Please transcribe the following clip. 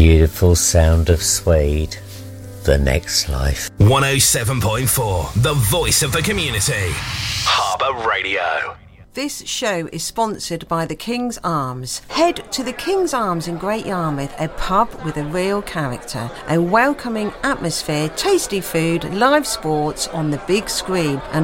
beautiful sound of suede. The next life. 107.4, the voice of the community. Harbour Radio. This show is sponsored by the King's Arms. Head to the King's Arms in Great Yarmouth, a pub with a real character, a welcoming atmosphere, tasty food, live sports on the big screen, and